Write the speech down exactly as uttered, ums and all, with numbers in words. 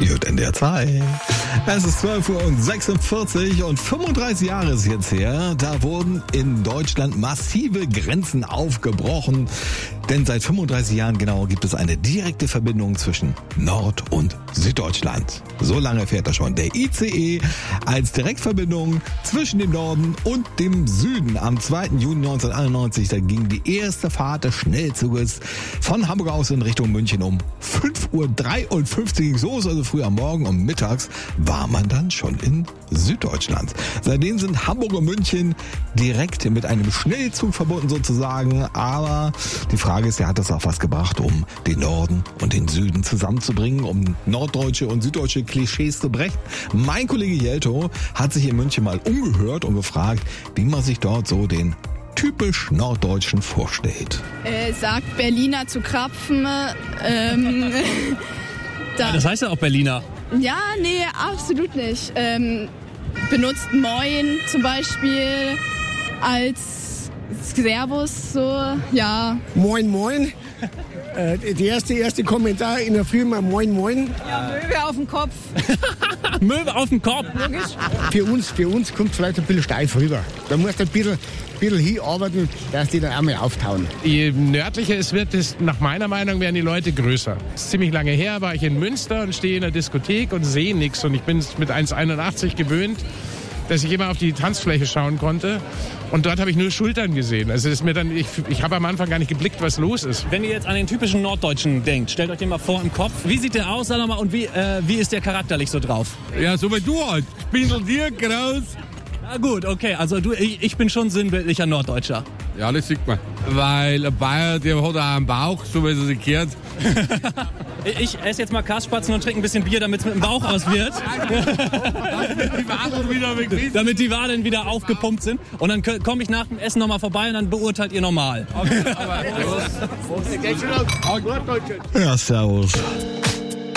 Gut, in der Zeit. Es ist zwölf Uhr sechsundvierzig und fünfunddreißig Jahre ist jetzt her. Da wurden in Deutschland massive Grenzen aufgebrochen. Denn seit fünfunddreißig Jahren genau gibt es eine direkte Verbindung zwischen Nord- und Süddeutschland. So lange fährt da schon der I C E als Direktverbindung zwischen dem Norden und dem Süden. Am zweiten Juni neunzehnhunderteinundneunzig, da ging die erste Fahrt des Schnellzuges von Hamburg aus in Richtung München um fünf Uhr dreiundfünfzig ging es los, also früh am Morgen, und mittags war man dann schon in Süddeutschland. Seitdem sind Hamburg und München direkt mit einem Schnellzug verbunden sozusagen, aber die Frage ist ja, hat das auch was gebracht, um den Norden und den Süden zusammenzubringen, um norddeutsche und süddeutsche Klischees zu brechen? Mein Kollege Jelto hat sich in München mal umgehört und gefragt, wie man sich dort so den typisch Norddeutschen vorstellt. Äh, sagt Berliner zu Krapfen. Ähm, ja, das heißt ja auch Berliner. Ja, nee, absolut nicht. Ähm, benutzt Moin zum Beispiel als Servus, so, ja. Moin, moin. Äh, der erste, erste Kommentar in der Firma Moin, moin. Ja, Möwe auf dem Kopf. Möwe auf dem Kopf. Für uns, für uns kommt vielleicht ein bisschen steif rüber. Da musst du ein bisschen, bisschen hinarbeiten, dass die dann einmal auftauen. Je nördlicher es wird, ist, nach meiner Meinung werden die Leute größer. Das ist ziemlich lange her, war ich in Münster und stehe in der Diskothek und sehe nichts. Und ich bin mit eins Komma einundachtzig gewöhnt, dass ich immer auf die Tanzfläche schauen konnte. Und dort habe ich nur Schultern gesehen. Also ist mir dann, ich, ich habe am Anfang gar nicht geblickt, was los ist. Wenn ihr jetzt an den typischen Norddeutschen denkt, stellt euch den mal vor im Kopf. Wie sieht der aus, sag doch mal, und wie, äh, wie ist der charakterlich so drauf? Ja, so wie du halt. Spindeldick, raus. Na gut, okay, also du, ich, ich bin schon sinnbildlicher Norddeutscher. Ja, das sieht man. Weil ein Bayer, der hat auch einen Bauch, so wie es sich gehört. Ich esse jetzt mal Kassspatzen und trinke ein bisschen Bier, damit es mit dem Bauch aus wird. Damit die Waden wieder aufgepumpt sind. Und dann komme ich nach dem Essen nochmal vorbei und dann beurteilt ihr normal. Ja, servus.